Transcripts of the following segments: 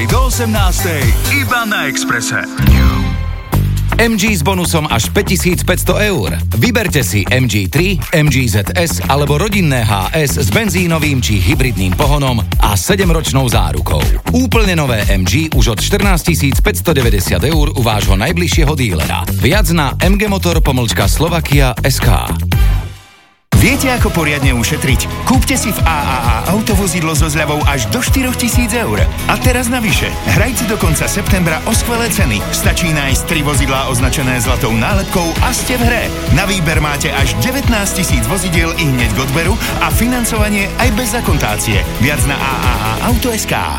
Do 18. iba na Expresse. MG s bonusom až 5500 eur. Vyberte si MG3, MG ZS alebo rodinné HS s benzínovým či hybridným pohonom a 7-ročnou zárukou. Úplne nové MG už od 14 590 eur u vášho najbližšieho dílera. Viac na mgmotor.slovakia.sk. Viete, ako poriadne ušetriť? Kúpte si v AAA autovozidlo so zľavou až do 4 000 eur. A teraz navyše, hrajte do konca septembra o skvelé ceny. Stačí nájsť 3 vozidlá označené zlatou nálepkou a ste v hre. Na výber máte až 19 000 vozidiel i hneď k odberu a financovanie aj bez akontácie. Viac na AAA-auto.sk.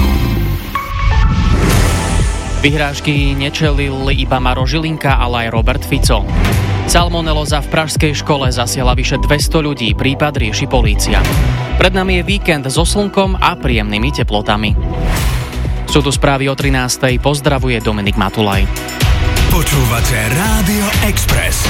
Vyhrážky nečelil iba Maro Žilinka, ale aj Robert Fico. Salmonelóza v pražskej škole zasiahla vyše 200 ľudí, prípad rieši polícia. Pred nami je víkend so slnkom a príjemnými teplotami. Sú tu správy o 13:00, pozdravuje Dominik Matulaj. Počúvate Rádio Express.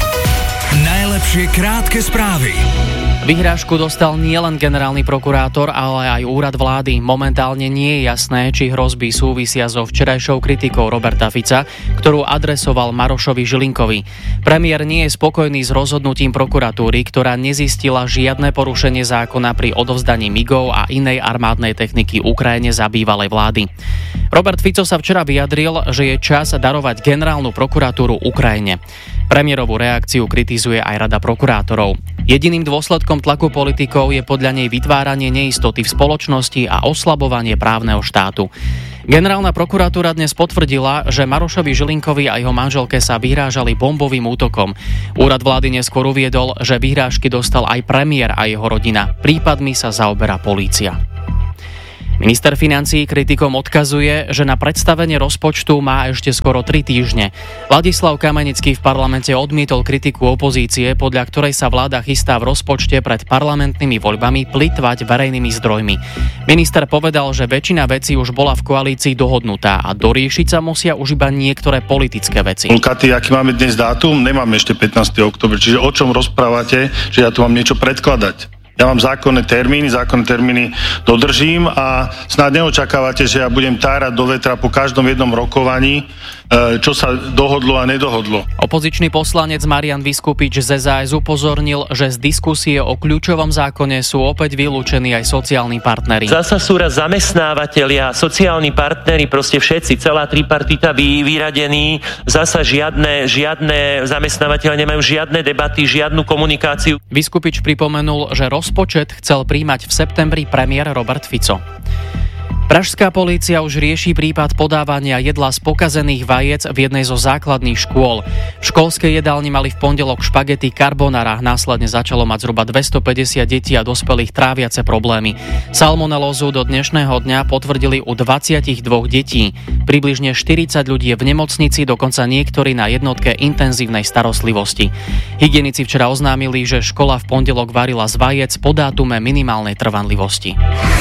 Najlepšie krátke správy. Vyhrážku dostal nielen generálny prokurátor, ale aj úrad vlády. Momentálne nie je jasné, či hrozby súvisia so včerajšou kritikou Roberta Fica, ktorú adresoval Marošovi Žilinkovi. Premiér nie je spokojný s rozhodnutím prokuratúry, ktorá nezistila žiadne porušenie zákona pri odovzdaní migov a inej armádnej techniky Ukrajine za bývalej vlády. Robert Fico sa včera vyjadril, že je čas darovať generálnu prokuratúru Ukrajine. Premiérovú reakciu kritizuje aj Rada prokurátorov. Jediným dôsledkom tlaku politikov je podľa nej vytváranie neistoty v spoločnosti a oslabovanie právneho štátu. Generálna prokuratúra dnes potvrdila, že Marošovi Žilinkovi a jeho manželke sa vyhrážali bombovým útokom. Úrad vlády neskôr uviedol, že vyhrážky dostal aj premiér a jeho rodina. Prípadmi sa zaoberá polícia. Minister financií kritikom odkazuje, že na predstavenie rozpočtu má ešte skoro 3 týždne. Ladislav Kamenický v parlamente odmietol kritiku opozície, podľa ktorej sa vláda chystá v rozpočte pred parlamentnými voľbami plytvať verejnými zdrojmi. Minister povedal, že väčšina vecí už bola v koalícii dohodnutá a doriešiť sa musia už iba niektoré politické veci. Katy, aký máme dnes dátum? Nemáme ešte 15. október, čiže o čom rozprávate, že ja tu mám niečo predkladať? Ja mám zákonné termíny dodržím a snáď neočakávate, že ja budem tárať do vetra po každom jednom rokovaní, čo sa dohodlo a nedohodlo. Opozičný poslanec Marian Viskupič z SAS upozornil, že z diskusie o kľúčovom zákone sú opäť vylúčení aj sociálni partneri. Zasa sú raz zamestnávateľia, sociálni partneri, proste všetci, celá tripartita vyradení, zasa žiadne zamestnávateľia nemajú žiadne debaty, žiadnu komunikáciu. Viskupič pripomenul, že rozpočet chcel príjmať v septembri premiér Robert Fico. Pražská polícia už rieši prípad podávania jedla z pokazených vajec v jednej zo základných škôl. V školskej jedálni mali v pondelok špagety carbonara, následne začalo mať zhruba 250 detí a dospelých tráviace problémy. Salmonelózu do dnešného dňa potvrdili u 22 detí. Približne 40 ľudí je v nemocnici, dokonca niektorí na jednotke intenzívnej starostlivosti. Hygienici včera oznámili, že škola v pondelok varila z vajec po dátume minimálnej trvanlivosti.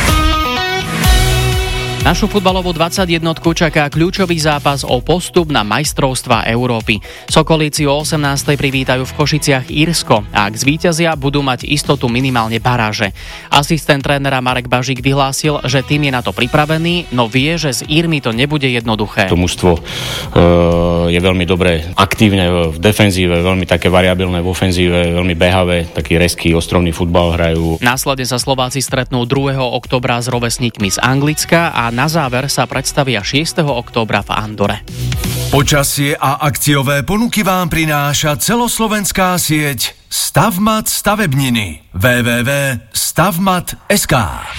Našu futbalovú 21 čaká kľúčový zápas o postup na majstrovstvá Európy. Sokolíci o 18:00 privítajú v Košiciach Írsko a ak zvíťazia, budú mať istotu minimálne baráže. Asistent trénera Marek Bažík vyhlásil, že tým je na to pripravený, no vie, že s Írmi to nebude jednoduché. To mužstvo je veľmi dobre aktívne v defenzíve, veľmi také variabilné v ofenzíve, veľmi behavé, taký rezký, ostrovný futbal hrajú. Následne sa Slováci stretnú 2. októbra s rovesníkmi z Anglicka a na záver sa predstavia 6. októbra v Andore. Počasie a akciové ponuky vám prináša celoslovenská sieť Stavmat stavebniny www.stavmat.sk.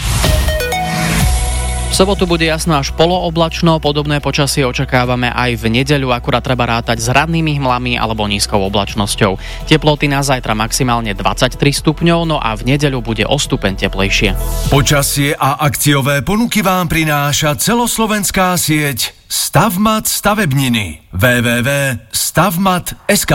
V sobotu bude jasno až polooblačno, podobné počasie očakávame aj v nedeľu, akurát treba rátať s rannými hmlami alebo nízkou oblačnosťou. Teploty na zajtra maximálne 23 stupňov, no a v nedeľu bude o stupeň teplejšie. Počasie a akciové ponuky vám prináša celoslovenská sieť Stavmat stavebniny www.stavmat.sk.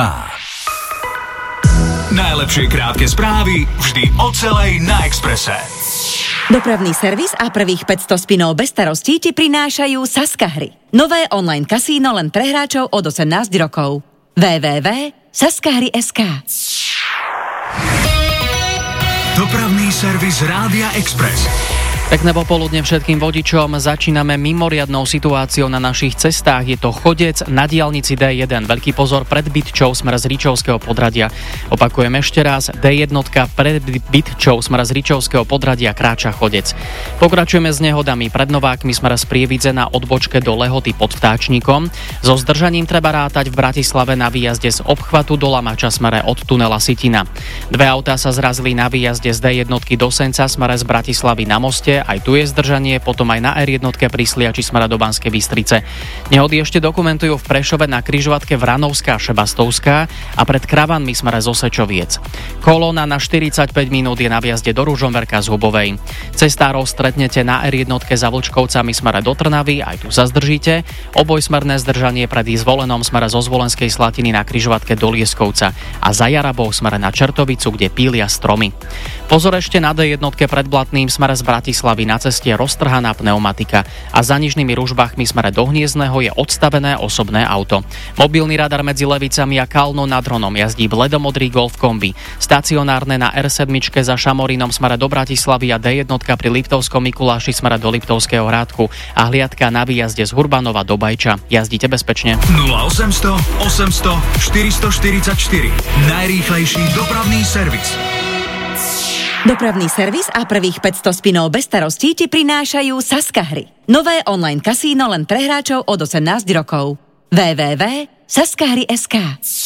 Najlepšie krátke správy vždy o celej na Expresse. Dopravný servis a prvých 500 spinov bez starostí ti prinášajú Saska hry. Nové online kasíno len pre hráčov od 18 rokov. www.saskahry.sk. Dopravný servis Rádia Express. Pekné popoludne všetkým vodičom. Začíname mimoriadnou situáciou na našich cestách. Je to chodec na diaľnici D1. Veľký pozor pred Bytčou smer z Ričovského podradia. Opakujem ešte raz. D1 pred Bytčou smer z Ričovského podradia kráča chodec. Pokračujeme s nehodami pred Novákmi smer z Prievidze na odbočke do Lehoty pod Vtáčnikom. So zdržaním treba rátať v Bratislave na výjazde z obchvatu do Lamača smere od tunela Sitina. Dve autá sa zrazili na výjazde z D1 do Senca smere z Bratislavy na moste. Aj tu je zdržanie, potom aj na R1 pri Sliači smere do Banskej Bystrice. Nehody ešte dokumentujú v Prešove na križovatke Vranovská a Šebastovská a pred Kravanmi smere z Osečoviec. Kolóna na 45 minút je na vjazde do Ružomberka z Hubovej. Cestárov stretnete na R1 za Vlčkovcami smere do Trnavy, aj tu sa zdržíte. Obojsmerné zdržanie pred Zvolenom smere zo Zvolenskej Slatiny na križovatke do Lieskovca a za Jarabou smere na Čertovicu, kde pília stromy. Pozor ešte na D1 pred Blatným smere z Bratislavy, na ceste roztrhaná pneumatika a za Nižnými Ružbachmi smere do Hniezdného je odstavené osobné auto. Mobilný radar medzi Levicami a Kalnou nad Hronom jazdí bledomodrý Golf kombi. Stacionárne na R7 za Šamorínom smere do Bratislavy a D1 pri Liptovskom Mikuláši smere do Liptovského Hrádku a hliadka na výjazde z Hurbanova do Bajča. Jazdíte bezpečne. 0800 800 444. Najrýchlejší dopravný servis. Dopravný servis a prvých 500 spinov bez starostí ti prinášajú Saskahry. Nové online kasíno len pre hráčov od 18 rokov. www.saskahry.sk.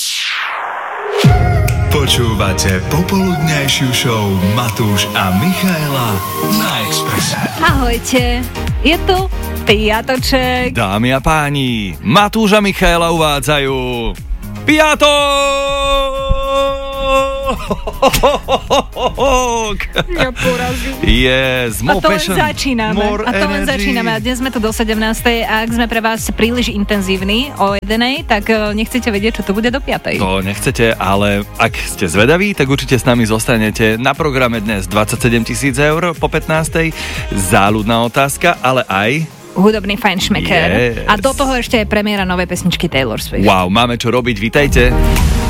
Počúvate popoludňajšiu show Matúš a Michaela na Expresse. Ahojte, je tu piatoček. Dámy a páni, Matúš a Michaela uvádzajú piatok! Ja porazím. Yes, a to len začíname. A dnes sme tu do 17. A ak sme pre vás príliš intenzívni o 1, tak nechcete vedieť, čo to bude do 5. To nechcete, ale ak ste zvedaví, tak určite s nami zostanete. Na programe dnes 27 000 eur po 15. Záľudná otázka, ale aj hudobný fajnšmeker. Yes. A do toho ešte je premiéra novej pesničky Taylor Swift. Wow, máme čo robiť, vítajte.